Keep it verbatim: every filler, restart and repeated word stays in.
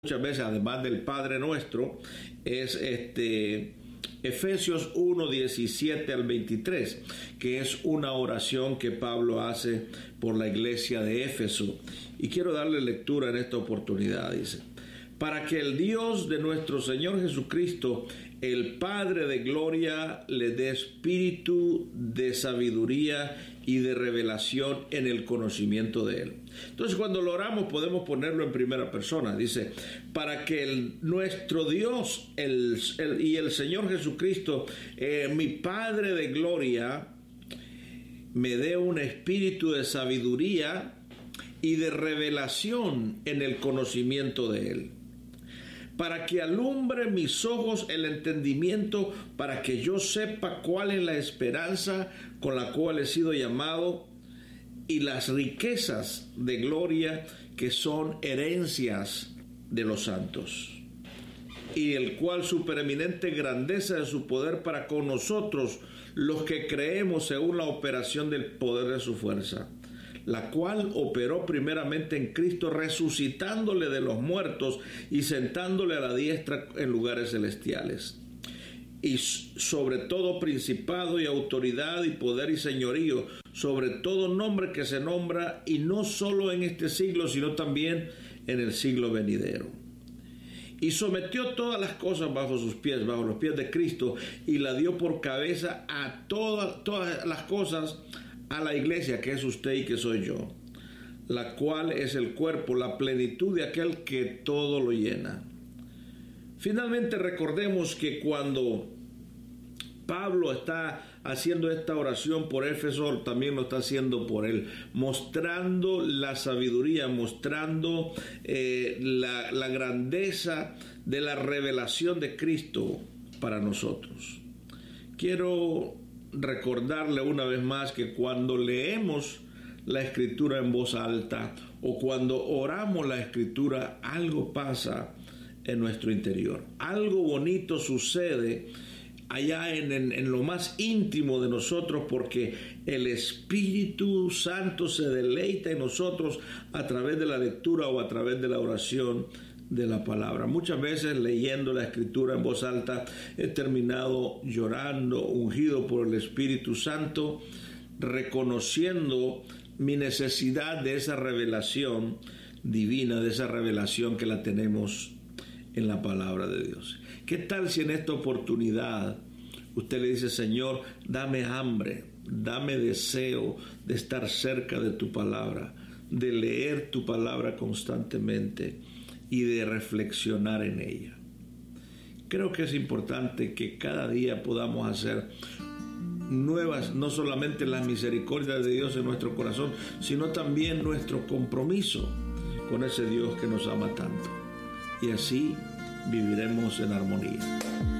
muchas veces, además del Padre Nuestro, es este Efesios uno, diecisiete al veintitrés, que es una oración que Pablo hace por la iglesia de Éfeso. Y quiero darle lectura en esta oportunidad. Dice: para que el Dios de nuestro Señor Jesucristo, el Padre de gloria, le dé espíritu de sabiduría y de revelación en el conocimiento de Él. Entonces, cuando lo oramos podemos ponerlo en primera persona. Dice: para que el, nuestro Dios el, el, y el Señor Jesucristo, eh, mi Padre de gloria, me dé un espíritu de sabiduría y de revelación en el conocimiento de Él, para que alumbre mis ojos el entendimiento, para que yo sepa cuál es la esperanza con la cual he sido llamado, y las riquezas de gloria que son herencias de los santos, y el cual supereminente grandeza de su poder para con nosotros, los que creemos según la operación del poder de su fuerza, la cual operó primeramente en Cristo, resucitándole de los muertos y sentándole a la diestra en lugares celestiales, y sobre todo principado y autoridad y poder y señorío, sobre todo nombre que se nombra, y no solo en este siglo, sino también en el siglo venidero. Y sometió todas las cosas bajo sus pies, bajo los pies de Cristo, y la dio por cabeza a todas, todas las cosas, a la iglesia, que es usted y que soy yo, la cual es el cuerpo, la plenitud de aquel que todo lo llena. Finalmente, recordemos que cuando Pablo está haciendo esta oración por Éfeso, también lo está haciendo por él, mostrando la sabiduría, mostrando eh, la, la grandeza de la revelación de Cristo para nosotros. Quiero recordarle una vez más que cuando leemos la Escritura en voz alta o cuando oramos la Escritura, algo pasa en nuestro interior. Algo bonito sucede allá en, en, en lo más íntimo de nosotros, porque el Espíritu Santo se deleita en nosotros a través de la lectura o a través de la oración de la palabra. Muchas veces leyendo la Escritura en voz alta he terminado llorando, ungido por el Espíritu Santo, reconociendo mi necesidad de esa revelación divina, de esa revelación que la tenemos en la palabra de Dios. ¿Qué tal si en esta oportunidad usted le dice: Señor, dame hambre, dame deseo de estar cerca de tu palabra, de leer tu palabra constantemente y de reflexionar en ella? Creo que es importante que cada día podamos hacer nuevas, no solamente las misericordias de Dios en nuestro corazón, sino también nuestro compromiso con ese Dios que nos ama tanto. Y así viviremos en armonía.